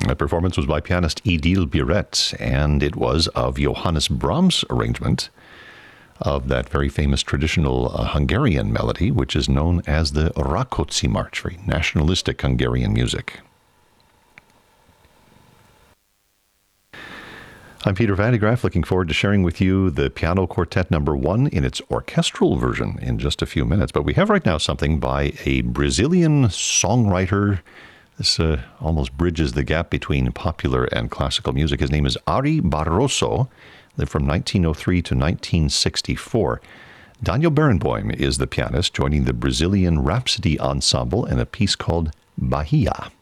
The performance was by pianist Idil Biret, and it was of Johannes Brahms' arrangement of that very famous traditional Hungarian melody, which is known as the Rákóczi March, very nationalistic Hungarian music. I'm Peter Van de Graaff, looking forward to sharing with you the Piano Quartet number 1 in its orchestral version in just a few minutes. But we have right now something by a Brazilian songwriter. This almost bridges the gap between popular and classical music. His name is Ari Barroso, lived from 1903 to 1964. Daniel Barenboim is the pianist, joining the Brazilian Rhapsody Ensemble in a piece called Bahia.